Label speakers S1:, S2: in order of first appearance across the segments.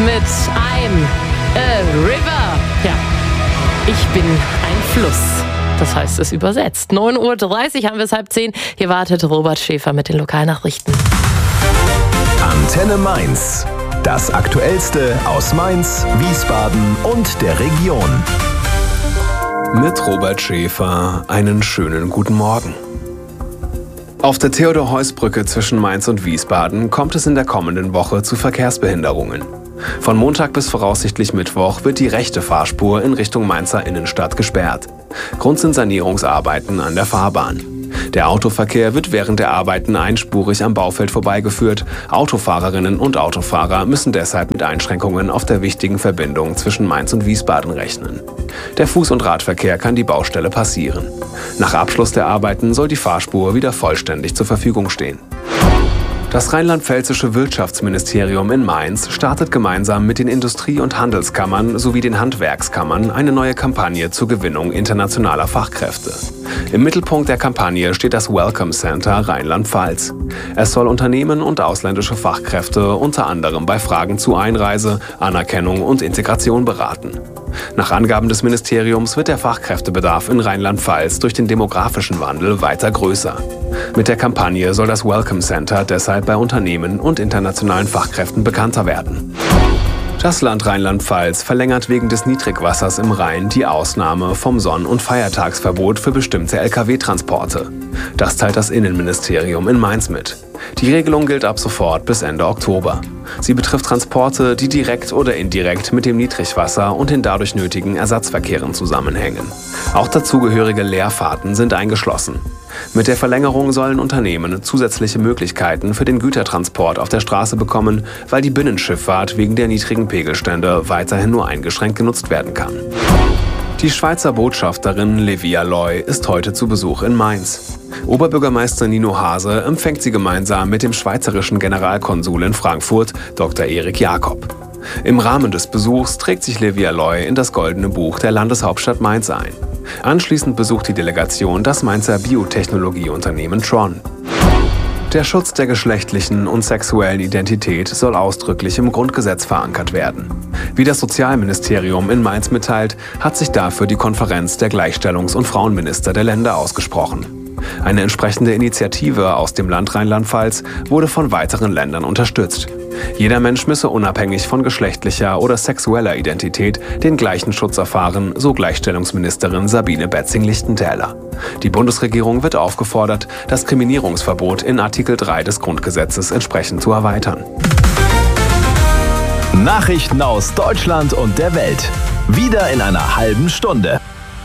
S1: mit I'm a River. Ja, ich bin ein Fluss. Das heißt es übersetzt. 9.30 Uhr haben wir es 9:30. Hier wartet Robert Schäfer mit den Lokalnachrichten.
S2: Antenne Mainz. Das Aktuellste aus Mainz, Wiesbaden und der Region.
S3: Mit Robert Schäfer einen schönen guten Morgen. Auf der Theodor-Heuss-Brücke zwischen Mainz und Wiesbaden kommt es in der kommenden Woche zu Verkehrsbehinderungen. Von Montag bis voraussichtlich Mittwoch wird die rechte Fahrspur in Richtung Mainzer Innenstadt gesperrt. Grund sind Sanierungsarbeiten an der Fahrbahn. Der Autoverkehr wird während der Arbeiten einspurig am Baufeld vorbeigeführt. Autofahrerinnen und Autofahrer müssen deshalb mit Einschränkungen auf der wichtigen Verbindung zwischen Mainz und Wiesbaden rechnen. Der Fuß- und Radverkehr kann die Baustelle passieren. Nach Abschluss der Arbeiten soll die Fahrspur wieder vollständig zur Verfügung stehen. Das rheinland-pfälzische Wirtschaftsministerium in Mainz startet gemeinsam mit den Industrie- und Handelskammern sowie den Handwerkskammern eine neue Kampagne zur Gewinnung internationaler Fachkräfte. Im Mittelpunkt der Kampagne steht das Welcome Center Rheinland-Pfalz. Es soll Unternehmen und ausländische Fachkräfte unter anderem bei Fragen zu Einreise, Anerkennung und Integration beraten. Nach Angaben des Ministeriums wird der Fachkräftebedarf in Rheinland-Pfalz durch den demografischen Wandel weiter größer. Mit der Kampagne soll das Welcome Center deshalb bei Unternehmen und internationalen Fachkräften bekannter werden. Das Land Rheinland-Pfalz verlängert wegen des Niedrigwassers im Rhein die Ausnahme vom Sonn- und Feiertagsverbot für bestimmte Lkw-Transporte. Das teilt das Innenministerium in Mainz mit. Die Regelung gilt ab sofort bis Ende Oktober. Sie betrifft Transporte, die direkt oder indirekt mit dem Niedrigwasser und den dadurch nötigen Ersatzverkehren zusammenhängen. Auch dazugehörige Leerfahrten sind eingeschlossen. Mit der Verlängerung sollen Unternehmen zusätzliche Möglichkeiten für den Gütertransport auf der Straße bekommen, weil die Binnenschifffahrt wegen der niedrigen Pegelstände weiterhin nur eingeschränkt genutzt werden kann. Die Schweizer Botschafterin Levia Loy ist heute zu Besuch in Mainz. Oberbürgermeister Nino Hase empfängt sie gemeinsam mit dem schweizerischen Generalkonsul in Frankfurt, Dr. Erik Jakob. Im Rahmen des Besuchs trägt sich Levia Loy in das Goldene Buch der Landeshauptstadt Mainz ein. Anschließend besucht die Delegation das Mainzer Biotechnologieunternehmen Tron. Der Schutz der geschlechtlichen und sexuellen Identität soll ausdrücklich im Grundgesetz verankert werden. Wie das Sozialministerium in Mainz mitteilt, hat sich dafür die Konferenz der Gleichstellungs- und Frauenminister der Länder ausgesprochen. Eine entsprechende Initiative aus dem Land Rheinland-Pfalz wurde von weiteren Ländern unterstützt. Jeder Mensch müsse unabhängig von geschlechtlicher oder sexueller Identität den gleichen Schutz erfahren, so Gleichstellungsministerin Sabine Betzing-Lichtentäler. Die Bundesregierung wird aufgefordert, das Diskriminierungsverbot in Artikel 3 des Grundgesetzes entsprechend zu erweitern.
S2: Nachrichten aus Deutschland und der Welt. Wieder in einer halben Stunde.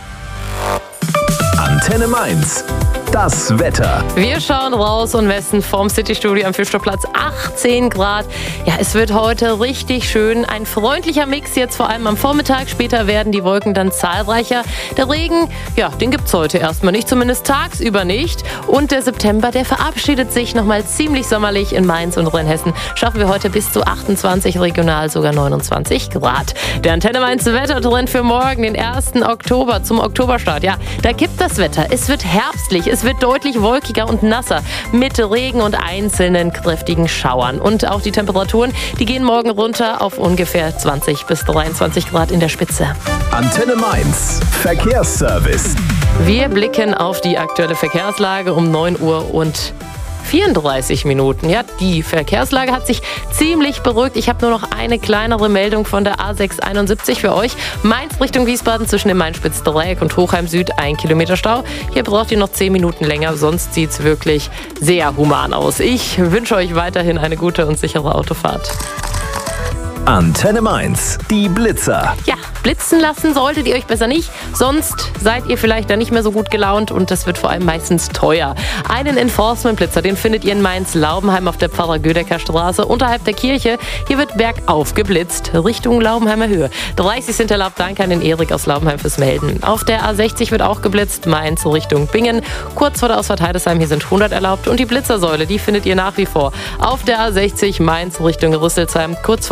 S2: Antenne Mainz. Das Wetter.
S1: Wir schauen raus und messen vom Citystudio am Fischtorplatz 18 Grad. Ja, es wird heute richtig schön. Ein freundlicher Mix jetzt vor allem am Vormittag. Später werden die Wolken dann zahlreicher. Der Regen, ja, den gibt's heute erstmal nicht, zumindest tagsüber nicht. Und der September, der verabschiedet sich nochmal ziemlich sommerlich in Mainz und Rheinhessen. Schaffen wir heute bis zu 28, regional sogar 29 Grad. Der Antenne Mainz Wettertrend für morgen, den 1. Oktober zum Oktoberstart. Ja, da kippt das Wetter. Es wird herbstlich. Es wird deutlich wolkiger und nasser mit Regen und einzelnen kräftigen Schauern. Und auch die Temperaturen, die gehen morgen runter auf ungefähr 20 bis 23 Grad in der Spitze.
S2: Antenne Mainz. Verkehrsservice.
S1: Wir blicken auf die aktuelle Verkehrslage um 9 Uhr und 34 Minuten. Ja, die Verkehrslage hat sich ziemlich beruhigt. Ich habe nur noch eine kleinere Meldung von der A671 für euch. Mainz Richtung Wiesbaden zwischen dem Main-Spitz-Dreieck und Hochheim Süd 1 Kilometer Stau. Hier braucht ihr noch 10 Minuten länger, sonst sieht es wirklich sehr human aus. Ich wünsche euch weiterhin eine gute und sichere Autofahrt.
S2: Antenne Mainz, die Blitzer.
S1: Ja, blitzen lassen solltet ihr euch besser nicht, sonst seid ihr vielleicht dann nicht mehr so gut gelaunt und das wird vor allem meistens teuer. Einen Enforcement-Blitzer, den findet ihr in Mainz-Laubenheim auf der Pfarrer-Gödecker-Straße unterhalb der Kirche. Hier wird bergauf geblitzt, Richtung Laubenheimer Höhe. 30 sind erlaubt, danke an den Erik aus Laubenheim fürs Melden. Auf der A60 wird auch geblitzt, Mainz Richtung Bingen. Kurz vor der Ausfahrt Heidesheim, hier sind 100 erlaubt und die Blitzersäule, die findet ihr nach wie vor auf der A60 Mainz Richtung Rüsselsheim, kurz vor der Weißen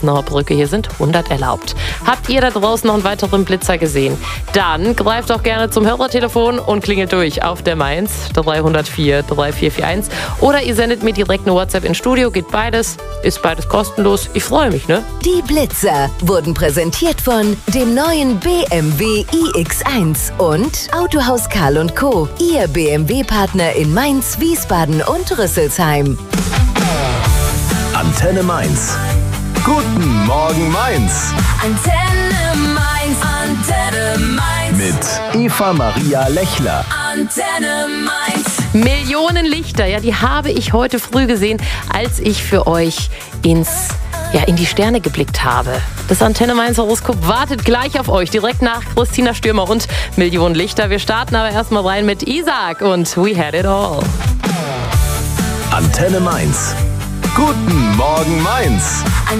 S1: Wilsnacher Brücke. Hier sind 100 erlaubt. Habt ihr da draußen noch einen weiteren Blitzer gesehen? Dann greift doch gerne zum Hörertelefon und klingelt durch auf der Mainz 304 3441. Oder ihr sendet mir direkt eine WhatsApp ins Studio. Geht beides, ist beides kostenlos. Ich freue mich, ne?
S4: Die Blitzer wurden präsentiert von dem neuen BMW iX1 und Autohaus Karl & Co., Ihr BMW-Partner in Mainz, Wiesbaden und Rüsselsheim.
S2: Antenne Mainz. Guten Morgen Mainz.
S5: Antenne Mainz, Antenne Mainz.
S2: Mit Eva Maria Lechler.
S5: Antenne Mainz.
S1: Millionen Lichter, ja, die habe ich heute früh gesehen, als ich für euch in die Sterne geblickt habe. Das Antenne Mainz Horoskop wartet gleich auf euch, direkt nach Christina Stürmer und Millionen Lichter. Wir starten aber erstmal rein mit Isaac und We Had It All.
S2: Antenne Mainz. Guten Morgen Mainz.